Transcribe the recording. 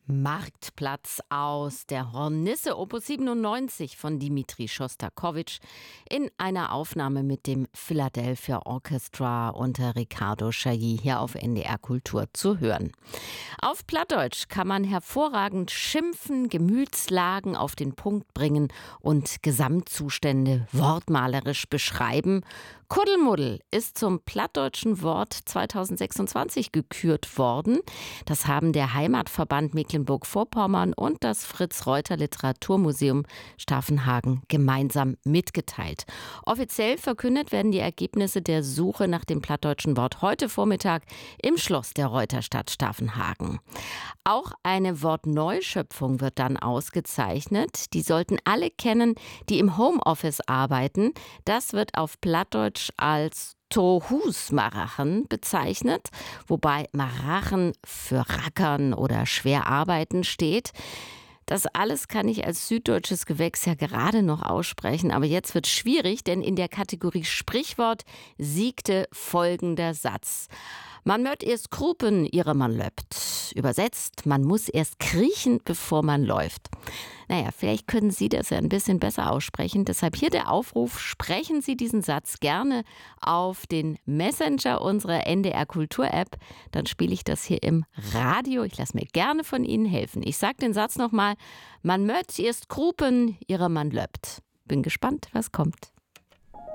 Marktplatz aus der Hornisse Opus 97 von Dimitri Schostakowitsch in einer Aufnahme mit dem Philadelphia Orchestra unter Riccardo Chailly hier auf NDR Kultur zu hören. Auf Plattdeutsch kann man hervorragend schimpfen, Gemütslagen auf den Punkt bringen und Gesamtzustände wortmalerisch beschreiben. Kuddelmuddel ist zum plattdeutschen Wort 2026 gekürt worden. Das haben der Heimatverband Mecklenburg-Vorpommern und das Fritz-Reuter-Literaturmuseum Staffenhagen gemeinsam mitgeteilt. Offiziell verkündet werden die Ergebnisse der Suche nach dem plattdeutschen Wort heute Vormittag im Schloss der Reuterstadt Staffenhagen. Auch eine Wortneuschöpfung wird dann ausgezeichnet. Die sollten alle kennen, die im Homeoffice arbeiten. Das wird auf Plattdeutsch als Tohus-Marachen bezeichnet, wobei Marachen für Rackern oder schwer arbeiten steht. Das alles kann ich als süddeutsches Gewächs ja gerade noch aussprechen, aber jetzt wird es schwierig, denn in der Kategorie Sprichwort siegte folgender Satz. Man mört erst krupen, ihre man löppt. Übersetzt, man muss erst kriechen, bevor man läuft. Naja, vielleicht können Sie das ja ein bisschen besser aussprechen. Deshalb hier der Aufruf, sprechen Sie diesen Satz gerne auf den Messenger unserer NDR Kultur-App. Dann spiele ich das hier im Radio. Ich lasse mir gerne von Ihnen helfen. Ich sage den Satz nochmal. Man mört erst krupen, ihre man löppt. Bin gespannt, was kommt.